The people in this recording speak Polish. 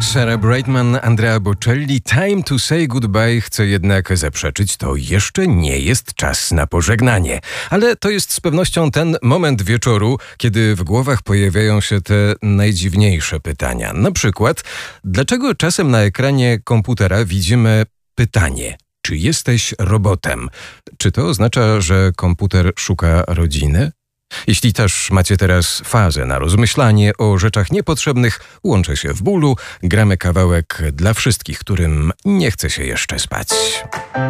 Sarah Brightman, Andrea Bocelli. Time to say goodbye. Chcę jednak zaprzeczyć, to jeszcze nie jest czas na pożegnanie. Ale to jest z pewnością ten moment wieczoru, kiedy w głowach pojawiają się te najdziwniejsze pytania. Na przykład, dlaczego czasem na ekranie komputera widzimy pytanie: czy jesteś robotem? Czy to oznacza, że komputer szuka rodziny? Jeśli też macie teraz fazę na rozmyślanie o rzeczach niepotrzebnych, łączę się w bólu, gramy kawałek dla wszystkich, którym nie chce się jeszcze spać.